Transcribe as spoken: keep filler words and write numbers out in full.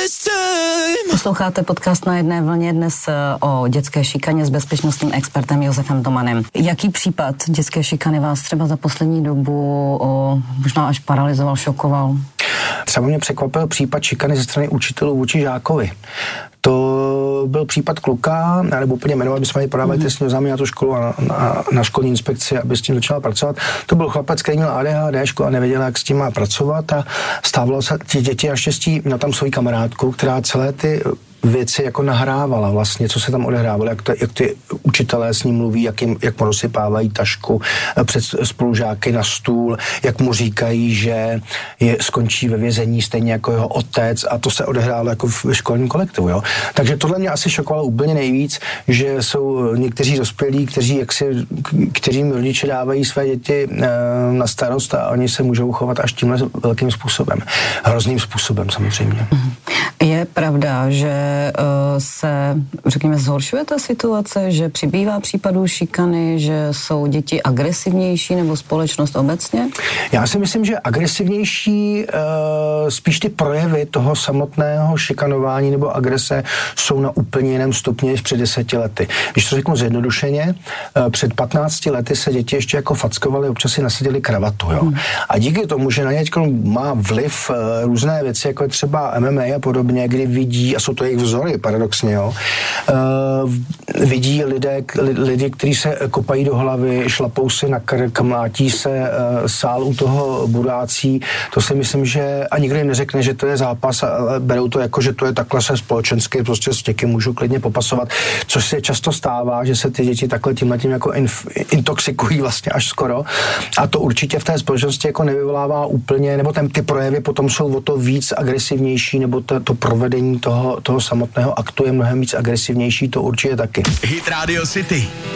Posloucháte podcast Na jedné vlně dnes o dětské šikaně s bezpečnostním expertem Josefem Tomanem. Jaký případ dětské šikany vás třeba za poslední dobu o, možná až paralyzoval, šokoval? Třeba mě překvapil případ šikany ze strany učitelů vůči žákovi. To byl případ kluka, nebo úplně jmenovat, bychom měli podávat trestní oznámení na tu školu a na, na, na školní inspekci, aby s tím začala pracovat. To byl chlapec, který měl A D H D a nevěděl, jak s tím má pracovat a stávalo se, ti děti naštěstí, měl tam svoji kamarádku, která celé ty věci jako nahrávala vlastně, co se tam odehrávalo, jak, to, jak ty učitelé s ním mluví, jak, jim, jak mu rozsypávají tašku před spolužáky na stůl, jak mu říkají, že je, skončí ve vězení stejně jako jeho otec a to se odehrálo jako v školním kolektivu. Jo? Takže tohle mě asi šokovalo úplně nejvíc, že jsou někteří dospělí, kteří, jak si, kteřím rodiče dávají své děti e, na starost a oni se můžou chovat až tímhle velkým způsobem. Hrozným způsobem samozřejmě. Je pravda, že se, řekněme, zhoršuje ta situace, že přibývá případů šikany, že jsou děti agresivnější nebo společnost obecně? Já si myslím, že agresivnější spíš ty projevy toho samotného šikanování nebo agrese jsou na úplně jiném stupni než před deseti lety. Když to řeknu zjednodušeně, před patnácti lety se děti ještě jako fackovaly, občas si nasadili kravatu. Jo? Hmm. A díky tomu, že na ně má vliv různé věci, jako je třeba M M A a podobně, kdy vidí, a jsou to jejich vzory, paradoxně, jo. Uh, vidí lidé, lidi, kteří se kopají do hlavy, šlapou si na krk, mlátí se, uh, sál u toho budácí, to si myslím, že a nikdo jim neřekne, že to je zápas, ale berou to jako, že to je takhle se společensky, prostě s někým můžu klidně popasovat, což se často stává, že se ty děti takhle tímhletím jako inf, intoxikují vlastně až skoro a to určitě v té společnosti jako nevyvolává úplně, nebo ten, ty projevy potom jsou o to víc agresivnější, nebo to, to provedení toho, toho samotného aktu je mnohem víc agresivnější, to určitě taky. Hit Radio City.